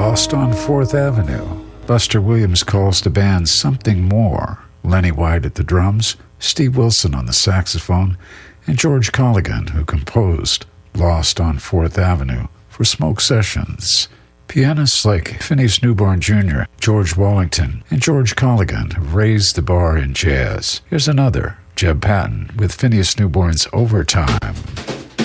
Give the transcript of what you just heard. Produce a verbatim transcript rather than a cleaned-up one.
Lost on Fourth Avenue. Buster Williams calls the band Something More. Lenny White at the drums, Steve Wilson on the saxophone, and George Colligan, who composed Lost on Fourth Avenue for Smoke Sessions. Pianists like Phineas Newborn Junior, George Wallington, and George Colligan have raised the bar in jazz. Here's another, Jeb Patton with Phineas Newborn's Overtime.